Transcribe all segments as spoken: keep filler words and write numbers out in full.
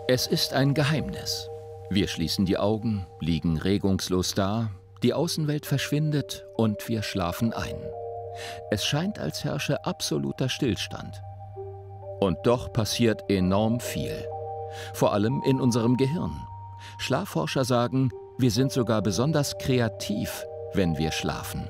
Es ist ein Geheimnis. Wir schließen die Augen, liegen regungslos da, die Außenwelt verschwindet und wir schlafen ein. Es scheint, als herrsche absoluter Stillstand. Und doch passiert enorm viel. Vor allem in unserem Gehirn. Schlafforscher sagen, wir sind sogar besonders kreativ, wenn wir schlafen.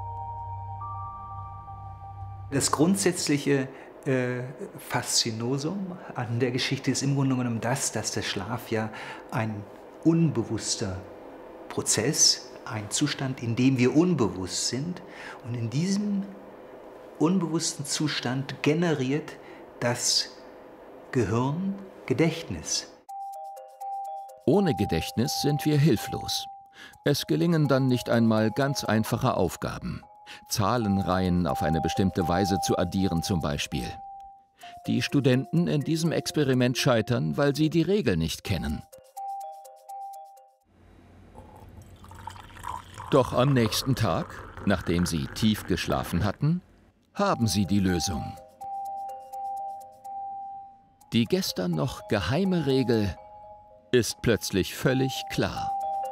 Das grundsätzliche äh, Faszinosum an der Geschichte ist im Grunde genommen das, dass der Schlaf ja ein unbewusster Prozess, ein Zustand, in dem wir unbewusst sind. Und in diesem unbewussten Zustand generiert das Gehirn Gedächtnis. Ohne Gedächtnis sind wir hilflos. Es gelingen dann nicht einmal ganz einfache Aufgaben. Zahlenreihen auf eine bestimmte Weise zu addieren zum Beispiel. Die Studenten in diesem Experiment scheitern, weil sie die Regel nicht kennen. Doch am nächsten Tag, nachdem sie tief geschlafen hatten, haben sie die Lösung. Die gestern noch geheime Regel ist plötzlich völlig klar.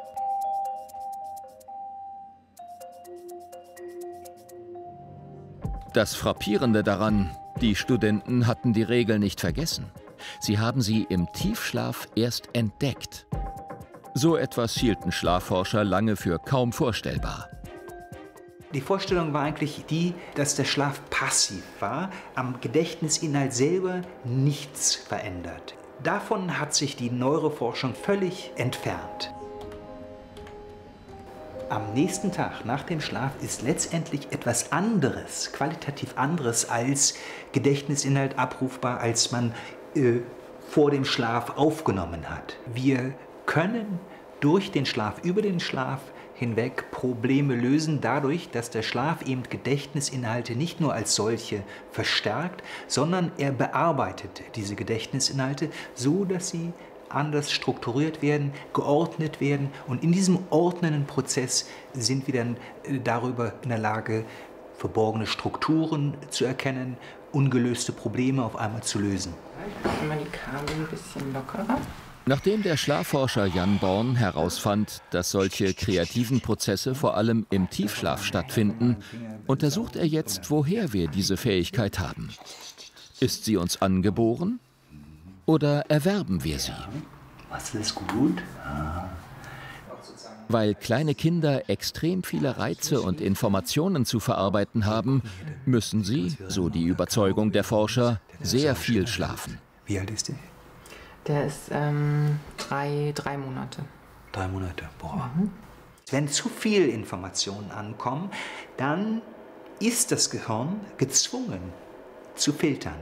Das Frappierende daran, die Studenten hatten die Regel nicht vergessen. Sie haben sie im Tiefschlaf erst entdeckt. So etwas hielten Schlafforscher lange für kaum vorstellbar. Die Vorstellung war eigentlich die, dass der Schlaf passiv war, am Gedächtnisinhalt selber nichts verändert. Davon hat sich die Neuroforschung völlig entfernt. Am nächsten Tag nach dem Schlaf ist letztendlich etwas anderes, qualitativ anderes als Gedächtnisinhalt abrufbar, als man äh, vor dem Schlaf aufgenommen hat. Wir können durch den Schlaf, über den Schlaf hinweg Probleme lösen, dadurch, dass der Schlaf eben Gedächtnisinhalte nicht nur als solche verstärkt, sondern er bearbeitet diese Gedächtnisinhalte so, dass sie anders strukturiert werden, geordnet werden. Und in diesem ordnenden Prozess sind wir dann darüber in der Lage, verborgene Strukturen zu erkennen, ungelöste Probleme auf einmal zu lösen. Ich mache mal die Kabel ein bisschen lockerer. Nachdem der Schlafforscher Jan Born herausfand, dass solche kreativen Prozesse vor allem im Tiefschlaf stattfinden, untersucht er jetzt, woher wir diese Fähigkeit haben. Ist sie uns angeboren oder erwerben wir sie? Was ist gut? Ja. Weil kleine Kinder extrem viele Reize und Informationen zu verarbeiten haben, müssen sie, so die Überzeugung der Forscher, sehr viel schlafen. Wie alt ist der? Der ist ähm, drei, drei Monate. Drei Monate, boah. Mhm. Wenn zu viel Informationen ankommen, dann ist das Gehirn gezwungen zu filtern.